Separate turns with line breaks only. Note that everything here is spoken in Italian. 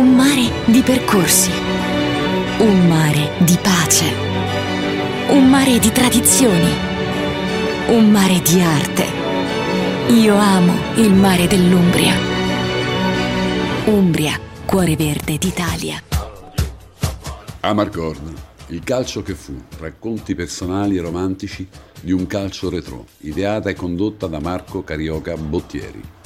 un mare di percorsi, un mare di pace, un mare di tradizioni, un mare di arte. Io amo il mare dell'Umbria. Umbria, cuore verde d'Italia.
Amarcord, il calcio che fu, racconti personali e romantici di un calcio retrò, ideata e condotta da Marco Carioca Bottieri.